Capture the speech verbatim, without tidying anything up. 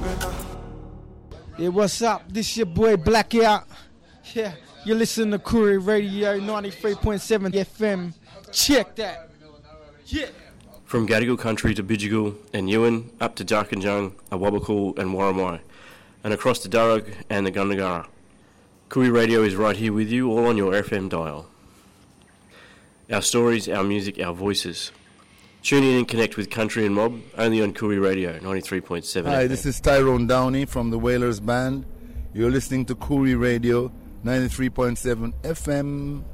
Yeah, what's up? This your boy Blackout. Yeah, you listen to Koori Radio ninety-three point seven F M. Check that. Yeah. From Gadigal country to Bidjigal and Ewan, up to Darkinjung, Awabakal and Warramai, and across to Darug and the Gundagara. Koori Radio is right here with you, all on your F M dial. Our stories, our music, our voices. Tune in and connect with Country and Mob, only on Koori Radio ninety-three point seven Hi, F M. this is Tyrone Downey from the Wailers Band. You're listening to Koori Radio ninety-three point seven F M.